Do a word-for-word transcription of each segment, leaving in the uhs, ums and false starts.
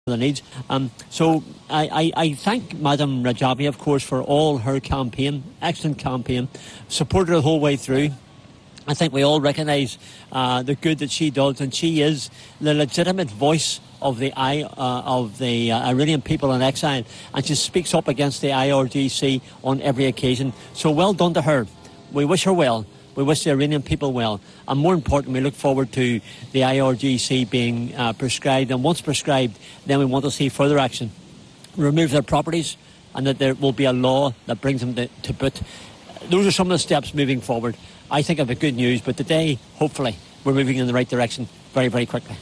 the needs. Um, so I, I, I thank Madam Rajabi, of course, for all her campaign, excellent campaign, supported her the whole way through. I think we all recognise uh, the good that she does, and she is the legitimate voice of the I uh, of the uh, Iranian people in exile, and she speaks up against the I R G C on every occasion. So well done to her. We wish her well. We wish the Iranian people well. And more important, we look forward to the I R G C being uh, prescribed. And once prescribed, then we want to see further action. Remove their properties, and that there will be a law that brings them to, to boot. Those are some of the steps moving forward. I think of the good news, but today, hopefully, we're moving in the right direction very, very quickly.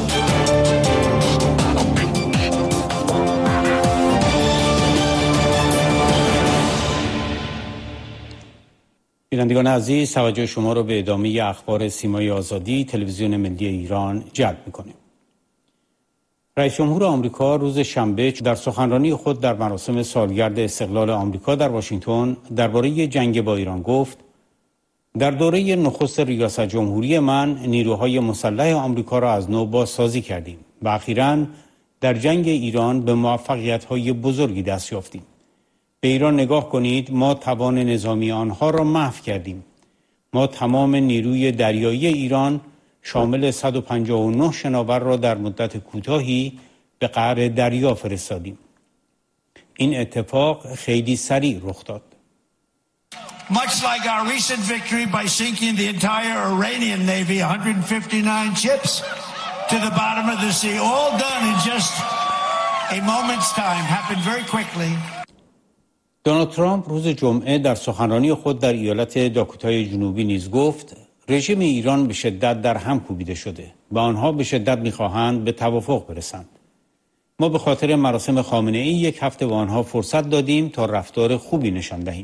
بینندگان عزیز، توجه شما رو به ادامه اخبار سیمای آزادی تلویزیون ملی ایران جلب می‌کنیم. رئیس جمهور آمریکا روز شنبه در سخنرانی خود در مراسم سالگرد استقلال آمریکا در واشنگتن درباره جنگ با ایران گفت: در دوره نخست ریاست جمهوری من نیروهای مسلح آمریکا را از نو بازسازی کردیم و اخیراً در جنگ ایران به موفقیت‌های بزرگی دست یافتیم. به ایران نگاه کنید، ما توان نظامی آنها را محو کردیم. ما تمام نیروی دریایی ایران شامل صد و پنجاه و نه شناور را در مدت کوتاهی به قعر دریا فرستادیم. این اتفاق خیلی سریع رخ داد. Much like our recent victory by sinking the entire Iranian Navy, one hundred fifty-nine ships to the bottom of the sea, all done in just a moment's time, happened very quickly. دونالد ترامپ روز جمعه در سخنرانی خود در ایالت داکوتای جنوبی نیز گفت: رژیم ایران به شدت در هم کوبیده شده و آنها به شدت می‌خواهند به توافق برسند. ما به خاطر مراسم خامنه‌ای یک هفته به آنها فرصت دادیم تا رفتار خوبی نشان دهیم.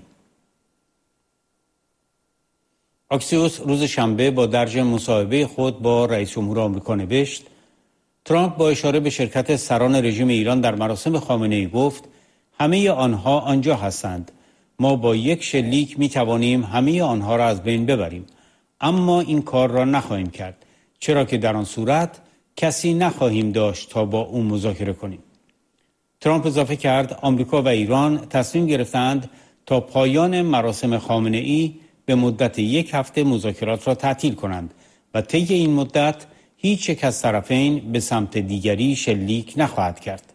آکسیوس روز شنبه با درج مصاحبه خود با رئیس جمهور آمریکا نوشت: ترامپ با اشاره به شرکت سران رژیم ایران در مراسم خامنه‌ای گفت: همه آنها آنجا هستند. ما با یک شلیک می توانیم همه آنها را از بین ببریم، اما این کار را نخواهیم کرد، چرا که در آن صورت کسی نخواهیم داشت تا با او مذاکره کنیم. ترامپ اضافه کرد: آمریکا و ایران تصمیم گرفتند تا پایان مراسم خامنه‌ای به مدت یک هفته مذاکرات را تعطیل کنند و طی این مدت هیچ یک از طرفین به سمت دیگری شلیک نخواهد کرد.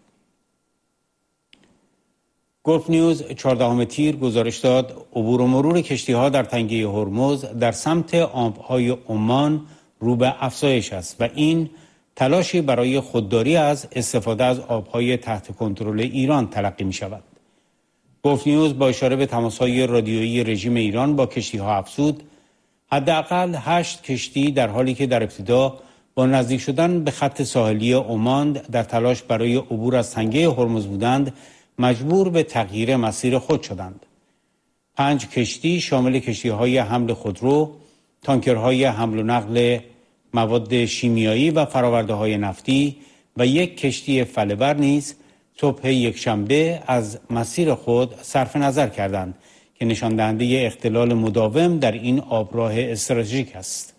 گلف نیوز چهاردهم تیر گزارش داد عبور و مرور کشتی‌ها در تنگه هرمز در سمت آب‌های عمان رو به افزایش است و این تلاشی برای خودداری از استفاده از آب‌های تحت کنترل ایران تلقی می‌شود. گلف نیوز با اشاره به تماس‌های رادیویی رژیم ایران با کشتی‌ها افزود: حداقل هشت کشتی در حالی که در ابتدا با نزدیک شدن به خط ساحلی عمان در تلاش برای عبور از تنگه هرمز بودند، مجبور به تغییر مسیر خود شدند. پنج کشتی شامل کشتی‌های حمل خودرو، تانکرهای حمل و نقل مواد شیمیایی و فرآورده‌های نفتی و یک کشتی فله‌بر نیز صبح یکشنبه از مسیر خود صرف نظر کردند که نشان دهنده اختلال مداوم در این آبراه استراتژیک است.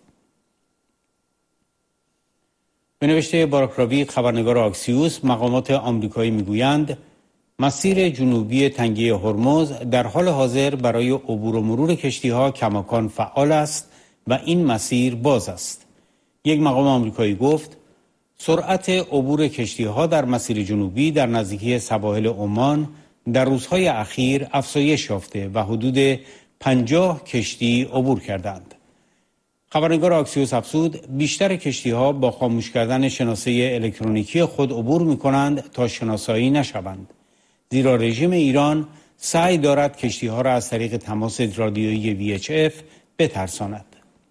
به نوشته باراک راوی، خبرنگار آکسیوس، مقامات آمریکایی میگویند مسیر جنوبی تنگه هرمز در حال حاضر برای عبور و مرور کشتی‌ها کماکان فعال است و این مسیر باز است. یک مقام آمریکایی گفت: سرعت عبور کشتی‌ها در مسیر جنوبی در نزدیکی سواحل عمان در روزهای اخیر افزایش یافته و حدود پنجاه کشتی عبور کردند. خبرنگار آکسیوس افزود: بیشتر کشتی‌ها با خاموش کردن شناسه الکترونیکی خود عبور می‌کنند تا شناسایی نشوند، زیرا رژیم ایران سعی دارد کشتی‌ها را از طریق تماس رادیویی وی اچ اف بترساند.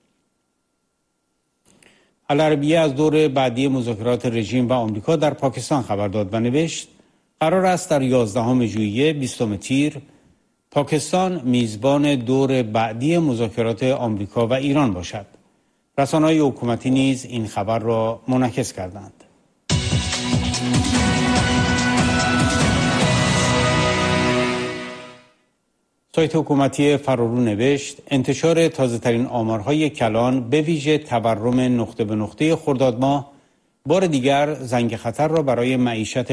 العربیه از دور بعدی مذاکرات رژیم و آمریکا در پاکستان خبر داد و نوشت: قرار است در یازدهم ژوئیه بیستم تیر پاکستان میزبان دور بعدی مذاکرات آمریکا و ایران باشد. رسانه‌های حکومتی نیز این خبر را منعکس کردند. سایت حکومتی فرارو نوشت: انتشار تازه‌ترین آمارهای کلان به ویژه تورم نقطه به نقطه خرداد ماه بار دیگر زنگ خطر را برای معیشت